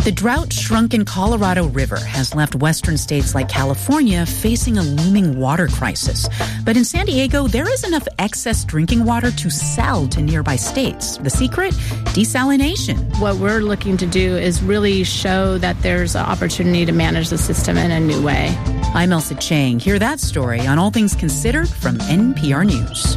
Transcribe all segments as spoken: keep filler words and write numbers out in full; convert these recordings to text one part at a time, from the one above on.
The drought-shrunken Colorado River has left western states like California facing a looming water crisis. But in San Diego, there is enough excess drinking water to sell to nearby states. The secret? Desalination. What we're looking to do is really show that there's an opportunity to manage the system in a new way. I'm Elsa Chang. Hear that story on All Things Considered from N P R News.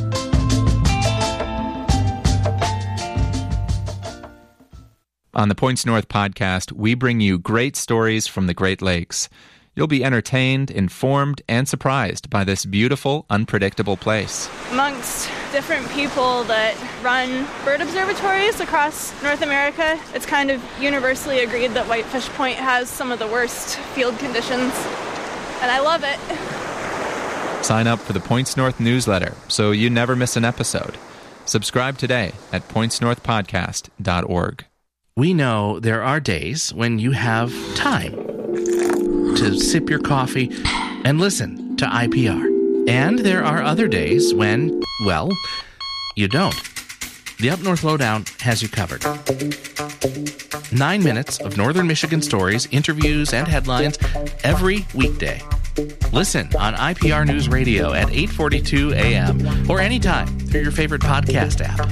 On the Points North podcast, we bring you great stories from the Great Lakes. You'll be entertained, informed, and surprised by this beautiful, unpredictable place. Amongst different people that run bird observatories across North America, it's kind of universally agreed that Whitefish Point has some of the worst field conditions, and I love it. Sign up for the Points North newsletter so you never miss an episode. Subscribe today at points north podcast dot org. We know there are days when you have time to sip your coffee and listen to I P R. And there are other days when, well, you don't. The Up North Lowdown has you covered. Nine minutes of Northern Michigan stories, interviews, and headlines every weekday. Listen on I P R News Radio at eight forty-two a.m. or anytime through your favorite podcast app.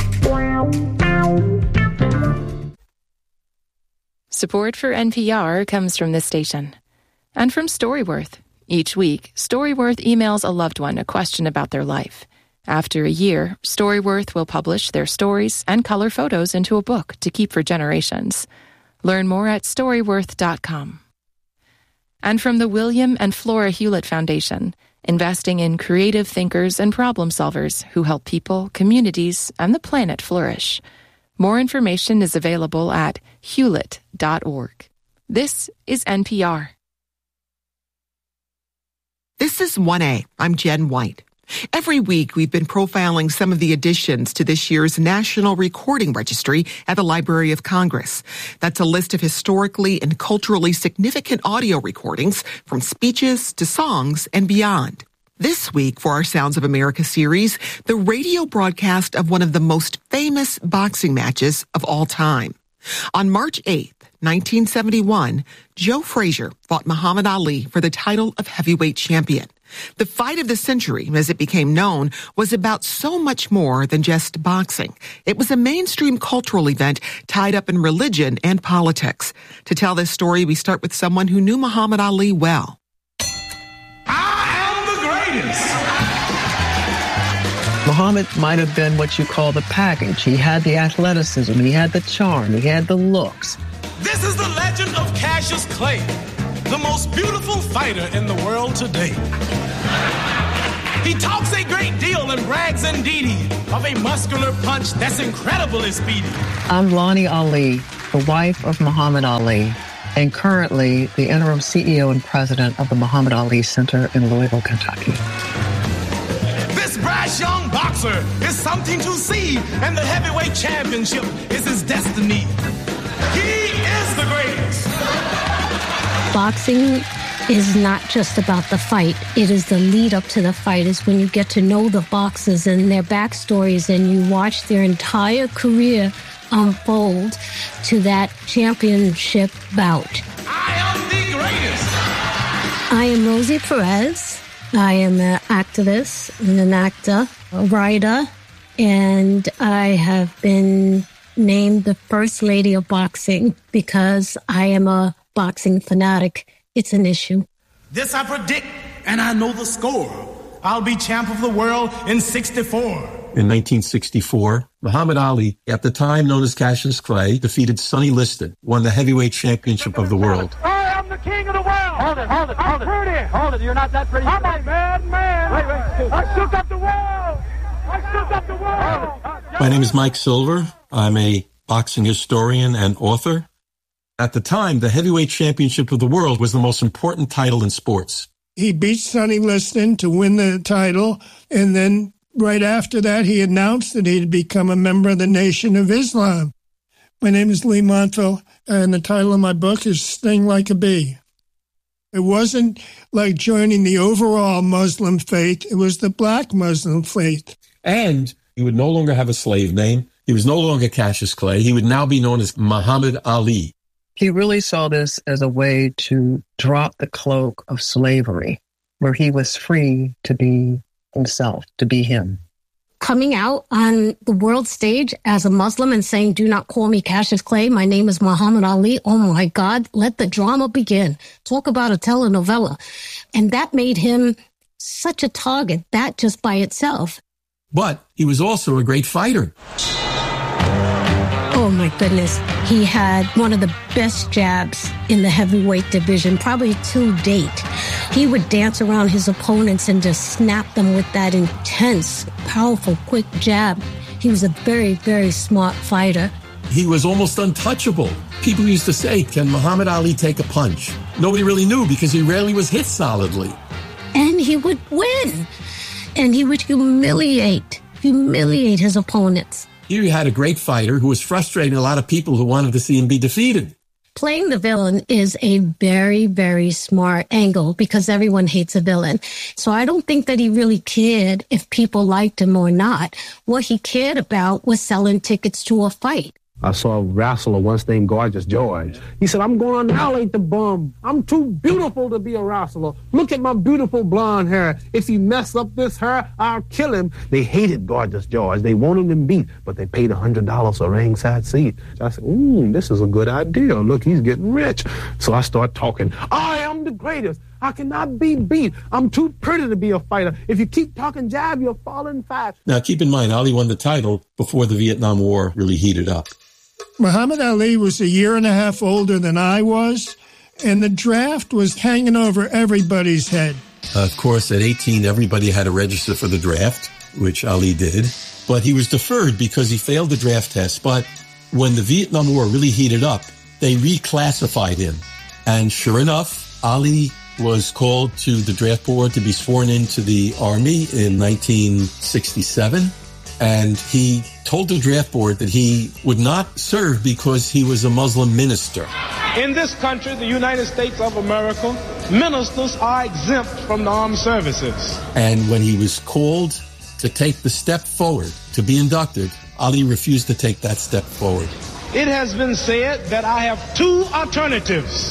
Support for N P R comes from this station and from Storyworth. Each week, Storyworth emails a loved one a question about their life. After a year, Storyworth will publish their stories and color photos into a book to keep for generations. Learn more at storyworth dot com. And from the William and Flora Hewlett Foundation, investing in creative thinkers and problem solvers who help people, communities, and the planet flourish. More information is available at hewlett dot org. This is N P R. This is one A. I'm Jen White. Every week, we've been profiling some of the additions to this year's National Recording Registry at the Library of Congress. That's a list of historically and culturally significant audio recordings from speeches to songs and beyond. This week, for our Sounds of America series, the radio broadcast of one of the most famous boxing matches of all time. On March eighth, nineteen seventy-one, Joe Frazier fought Muhammad Ali for the title of heavyweight champion. The fight of the century, as it became known, was about so much more than just boxing. It was a mainstream cultural event tied up in religion and politics. To tell this story, we start with someone who knew Muhammad Ali well. Muhammad might have been what you call the package. He had the athleticism, he had the charm, he had the looks. This is the legend of Cassius Clay, the most beautiful fighter in the world today. He talks a great deal and brags indeedy of a muscular punch that's incredibly speedy. I'm Lonnie Ali, the wife of Muhammad Ali, and currently the interim C E O and president of the Muhammad Ali Center in Louisville, Kentucky. This brash young boxer is something to see, and the heavyweight championship is his destiny. He is the greatest. Boxing is not just about the fight. It is the lead up to the fight. It's when you get to know the boxers and their backstories and you watch their entire career unfold to that championship bout. I am the greatest. I am Rosie Perez. I am an activist and an actor, a writer, and I have been named the First Lady of Boxing because I am a boxing fanatic. It's an issue. This I predict, and I know the score. I'll be champ of the world in sixty-four. In nineteen sixty-four, Muhammad Ali, at the time known as Cassius Clay, defeated Sonny Liston, won the heavyweight championship of the world. I am the king of the world. Hold it, hold it, hold it. I'm pretty. Hold it, you're not that pretty. I'm a mad man. Wait, wait. I shook up the world. I shook up the world. My name is Mike Silver. I'm a boxing historian and author. At the time, the heavyweight championship of the world was the most important title in sports. He beat Sonny Liston to win the title, and then right after that, he announced that he'd become a member of the Nation of Islam. My name is Lee Montville, and the title of my book is Sting Like a Bee. It wasn't like joining the overall Muslim faith. It was the black Muslim faith. And he would no longer have a slave name. He was no longer Cassius Clay. He would now be known as Muhammad Ali. He really saw this as a way to drop the cloak of slavery, where he was free to be himself, to be him. Coming out on the world stage as a Muslim and saying, "Do not call me Cassius Clay. My name is Muhammad Ali." Oh, my God. Let the drama begin. Talk about a telenovela. And that made him such a target, that just by itself. But he was also a great fighter. Oh, my goodness. He had one of the best jabs in the heavyweight division, probably to date. He would dance around his opponents and just snap them with that intense, powerful, quick jab. He was a very, very smart fighter. He was almost untouchable. People used to say, "Can Muhammad Ali take a punch?" Nobody really knew because he rarely was hit solidly. And he would win. And he would humiliate, humiliate his opponents. Here you had a great fighter who was frustrating a lot of people who wanted to see him be defeated. Playing the villain is a very, very smart angle because everyone hates a villain. So I don't think that he really cared if people liked him or not. What he cared about was selling tickets to a fight. I saw a wrestler once named Gorgeous George. He said, "I'm going to annihilate the bum. I'm too beautiful to be a wrestler. Look at my beautiful blonde hair. If he mess up this hair, I'll kill him." They hated Gorgeous George. They wanted him beat, but they paid one hundred dollars for a ringside seat. I said, ooh, this is a good idea. Look, he's getting rich. So I start talking. I am the greatest. I cannot be beat. I'm too pretty to be a fighter. If you keep talking jab, you're falling fast. Now, keep in mind, Ali won the title before the Vietnam War really heated up. Muhammad Ali was a year and a half older than I was, and the draft was hanging over everybody's head. Uh, of course, at eighteen, everybody had to register for the draft, which Ali did. But he was deferred because he failed the draft test. But when the Vietnam War really heated up, they reclassified him. And sure enough, Ali was called to the draft board to be sworn into the Army in nineteen sixty-seven. And he told the draft board that he would not serve because he was a Muslim minister. In this country, the United States of America, ministers are exempt from the armed services. And when he was called to take the step forward to be inducted, Ali refused to take that step forward. It has been said that I have two alternatives.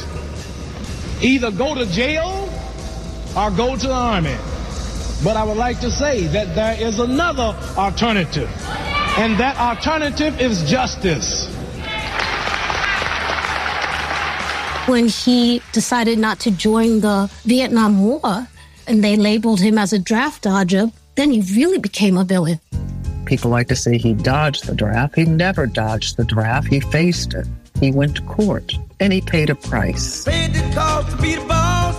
Either go to jail or go to the army. But I would like to say that there is another alternative, and that alternative is justice. When he decided not to join the Vietnam War, and they labeled him as a draft dodger, then he really became a villain. People like to say he dodged the draft. He never dodged the draft. He faced it. He went to court, and he paid a price. Paid the cost to be the boss.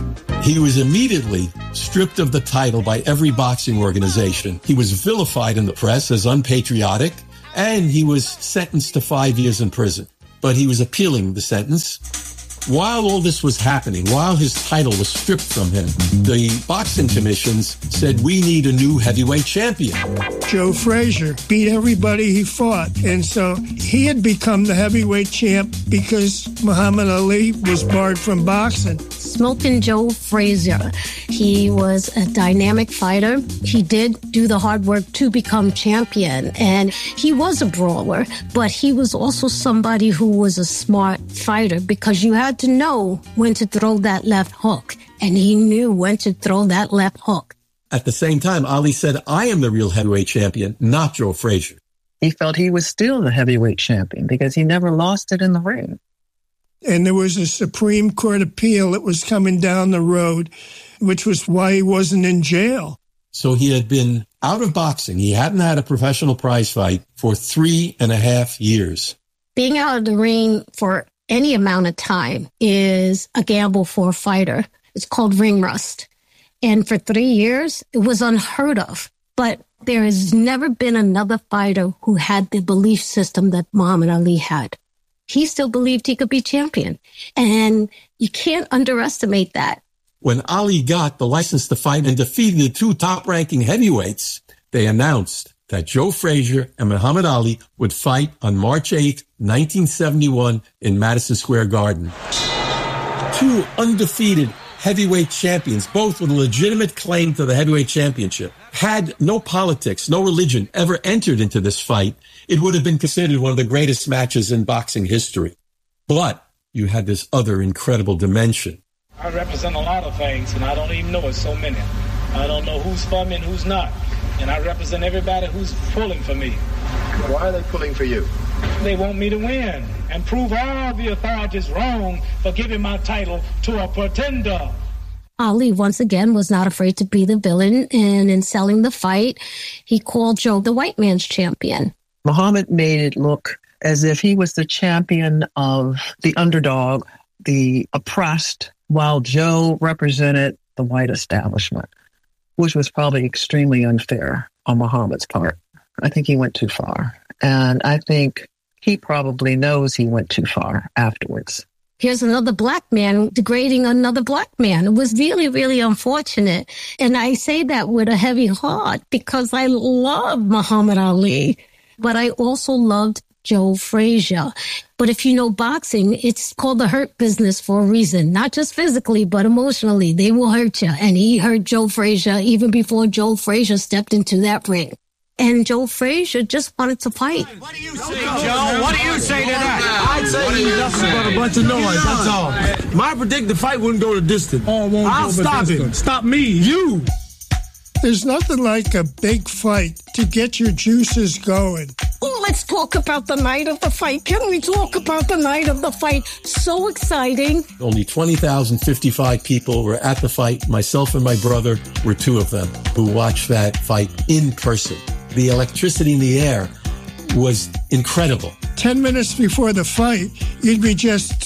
He was immediately stripped of the title by every boxing organization. He was vilified in the press as unpatriotic, and he was sentenced to five years in prison. But he was appealing the sentence. While all this was happening, while his title was stripped from him, the boxing commissions said, "We need a new heavyweight champion." Joe Frazier beat everybody he fought. And so he had become the heavyweight champ because Muhammad Ali was barred from boxing. Smoking Joe Frazier. He was a dynamic fighter. He did do the hard work to become champion. And he was a brawler, but he was also somebody who was a smart fighter because you had to know when to throw that left hook. And he knew when to throw that left hook. At the same time, Ali said, "I am the real heavyweight champion, not Joe Frazier." He felt he was still the heavyweight champion because he never lost it in the ring. And there was a Supreme Court appeal that was coming down the road, which was why he wasn't in jail. So he had been out of boxing. He hadn't had a professional prize fight for three and a half years. Being out of the ring for any amount of time is a gamble for a fighter. It's called ring rust. And for three years, it was unheard of. But there has never been another fighter who had the belief system that Muhammad Ali had. He still believed he could be champion. And you can't underestimate that. When Ali got the license to fight and defeated the two top-ranking heavyweights, they announced that Joe Frazier and Muhammad Ali would fight on March eighth, nineteen seventy-one in Madison Square Garden. Two undefeated heavyweight champions, both with a legitimate claim to the heavyweight championship. Had no politics, no religion ever entered into this fight, it would have been considered one of the greatest matches in boxing history. But you had this other incredible dimension. I represent a lot of things, and I don't even know it's so many. I don't know who's for me and who's not. And I represent everybody who's pulling for me. Why are they pulling for you? They want me to win and prove all the authorities wrong for giving my title to a pretender. Ali, once again, was not afraid to be the villain, and in selling the fight, he called Joe the white man's champion. Muhammad made it look as if he was the champion of the underdog, the oppressed, while Joe represented the white establishment, which was probably extremely unfair on Muhammad's part. I think he went too far. And I think he probably knows he went too far afterwards. Here's another black man degrading another black man. It was really, really unfortunate. And I say that with a heavy heart because I love Muhammad Ali, but I also loved Joe Frazier. But if you know boxing, it's called the hurt business for a reason, not just physically, but emotionally. They will hurt you. And he hurt Joe Frazier even before Joe Frazier stepped into that ring. And Joe Frazier just wanted to fight. What do you say, Joe? What do you say to that? I'd say he's nothing but a bunch of noise, that's all. My predict the fight wouldn't go the distance. Oh, won't I'll go stop it. Stop me, you. There's nothing like a big fight to get your juices going. Oh, let's talk about the night of the fight. Can we talk about the night of the fight? So exciting. Only twenty thousand fifty-five people were at the fight. Myself and my brother were two of them who watched that fight in person. The electricity in the air was incredible. Ten minutes before the fight, you'd be just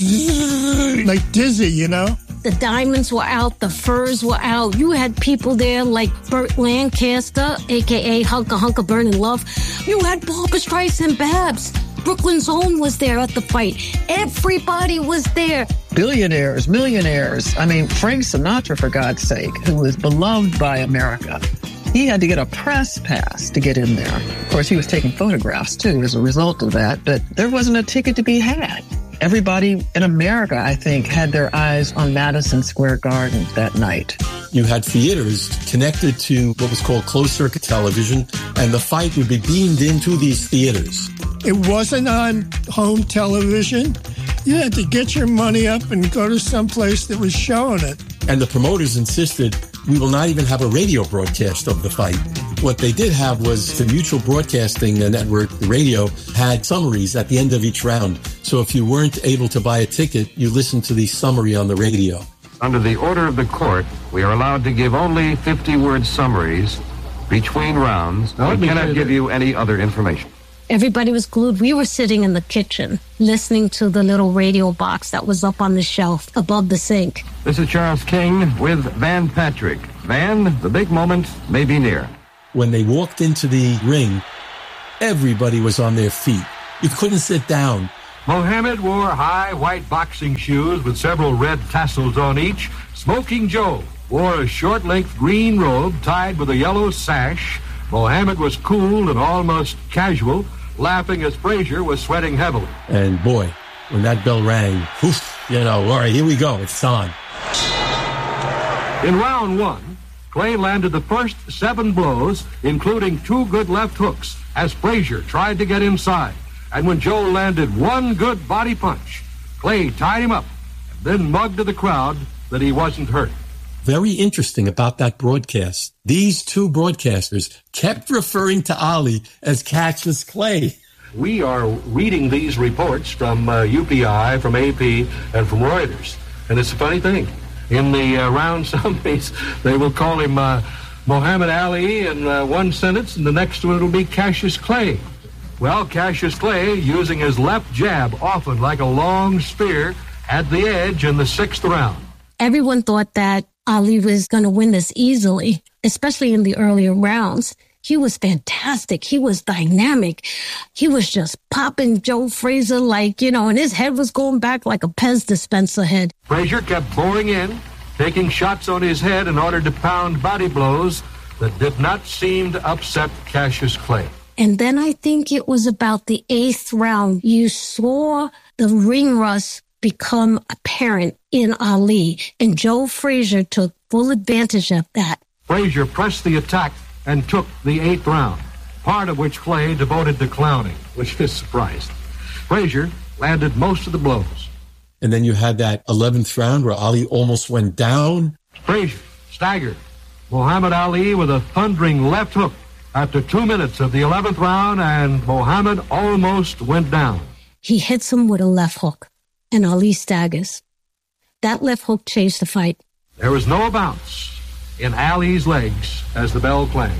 like dizzy, you know? The diamonds were out, the furs were out. You had people there like Burt Lancaster, a k a. Hunka Hunka Burning Love. You had Barbra Streisand Babs. Brooklyn's Own was there at the fight. Everybody was there. Billionaires, millionaires. I mean, Frank Sinatra, for God's sake, who was beloved by America. He had to get a press pass to get in there. Of course, he was taking photographs, too, as a result of that. But there wasn't a ticket to be had. Everybody in America, I think, had their eyes on Madison Square Garden that night. You had theaters connected to what was called closed-circuit television, and the fight would be beamed into these theaters. It wasn't on home television. You had to get your money up and go to some place that was showing it. And the promoters insisted, we will not even have a radio broadcast of the fight. What they did have was the Mutual Broadcasting Network, the radio, had summaries at the end of each round. So if you weren't able to buy a ticket, you listened to the summary on the radio. Under the order of the court, we are allowed to give only fifty-word summaries between rounds. We cannot give you any other information. Everybody was glued. We were sitting in the kitchen listening to the little radio box that was up on the shelf above the sink. This is Charles King with Van Patrick. Van, the big moment may be near. When they walked into the ring, everybody was on their feet. You couldn't sit down. Muhammad wore high white boxing shoes with several red tassels on each. Smoking Joe wore a short-length green robe tied with a yellow sash. Muhammad was cool and almost casual, laughing as Frazier was sweating heavily. And boy, when that bell rang, oof, you know, all right, here we go, it's on. In round one, Clay landed the first seven blows, including two good left hooks, as Frazier tried to get inside. And when Joe landed one good body punch, Clay tied him up, and then mugged to the crowd that he wasn't hurt. Very interesting about that broadcast. These two broadcasters kept referring to Ali as Cassius Clay. We are reading these reports from uh, U P I, from A P, and from Reuters. And it's a funny thing. In the uh, round summaries, they will call him uh, Muhammad Ali in uh, one sentence, and the next one will be Cassius Clay. Well, Cassius Clay, using his left jab, often like a long spear, at the edge in the sixth round. Everyone thought that Ali was going to win this easily, especially in the earlier rounds. He was fantastic. He was dynamic. He was just popping Joe Frazier like, you know, and his head was going back like a Pez dispenser head. Frazier kept pouring in, taking shots on his head in order to pound body blows that did not seem to upset Cassius Clay. And then I think it was about the eighth round. You saw the ring rust become apparent in Ali, and Joe Frazier took full advantage of that. Frazier pressed the attack and took the eighth round, part of which Clay devoted to clowning, which is surprised. Frazier landed most of the blows. And then you had that eleventh round where Ali almost went down. Frazier staggered. Muhammad Ali with a thundering left hook after two minutes of the eleventh round, and Muhammad almost went down. He hits him with a left hook, and Ali staggers. That left hook changed the fight. There was no bounce in Ali's legs as the bell clanged.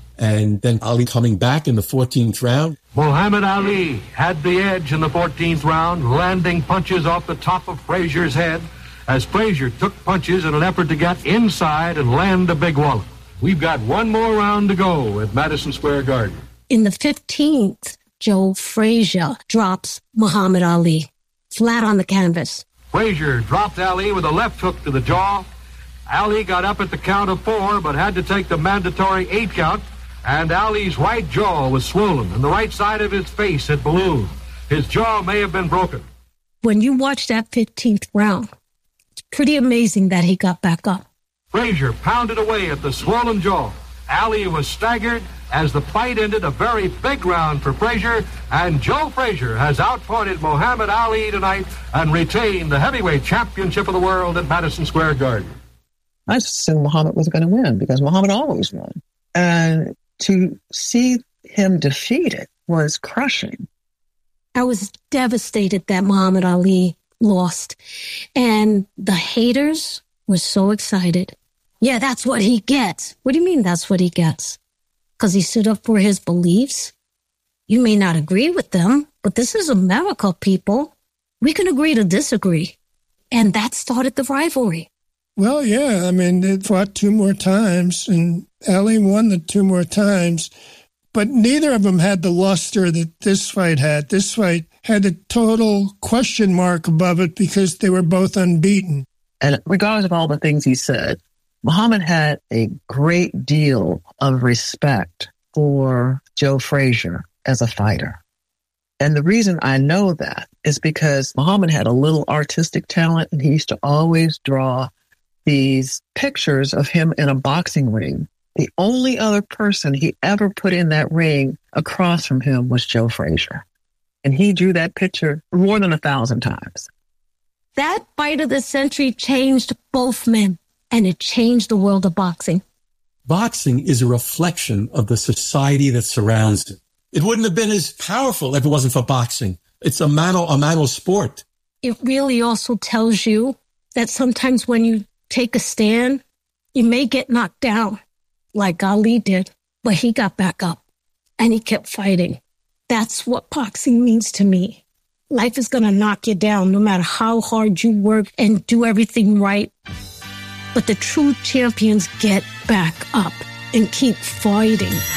And then Ali coming back in the fourteenth round. Muhammad Ali had the edge in the fourteenth round, landing punches off the top of Frazier's head as Frazier took punches in an effort to get inside and land a big wallop. We've got one more round to go at Madison Square Garden. In the fifteenth, Joe Frazier drops Muhammad Ali flat on the canvas. Frazier dropped Ali with a left hook to the jaw. Ali got up at the count of four, but had to take the mandatory eight count, and Ali's right jaw was swollen, and the right side of his face had ballooned. His jaw may have been broken. When you watch that fifteenth round, it's pretty amazing that he got back up. Frazier pounded away at the swollen jaw. Ali was staggered as the fight ended. A very big round for Frazier, and Joe Frazier has outfought Muhammad Ali tonight and retained the heavyweight championship of the world at Madison Square Garden. I just assumed Muhammad was going to win because Muhammad always won. And to see him defeated was crushing. I was devastated that Muhammad Ali lost. And the haters were so excited. Yeah, that's what he gets. What do you mean that's what he gets? Because he stood up for his beliefs? You may not agree with them, but this is America, people. We can agree to disagree. And that started the rivalry. Well, yeah, I mean, they fought two more times, and Ali won the two more times, but neither of them had the luster that this fight had. This fight had a total question mark above it because they were both unbeaten. And regardless of all the things he said, Muhammad had a great deal of respect for Joe Frazier as a fighter. And the reason I know that is because Muhammad had a little artistic talent, and he used to always draw these pictures of him in a boxing ring. The only other person he ever put in that ring across from him was Joe Frazier. And he drew that picture more than a thousand times. That fight of the century changed both men, and it changed the world of boxing. Boxing is a reflection of the society that surrounds it. It wouldn't have been as powerful if it wasn't for boxing. It's a mano a mano sport. It really also tells you that sometimes when you take a stand, you may get knocked down like Ali did, but he got back up and he kept fighting. That's what boxing means to me. Life is going to knock you down no matter how hard you work and do everything right. But the true champions get back up and keep fighting.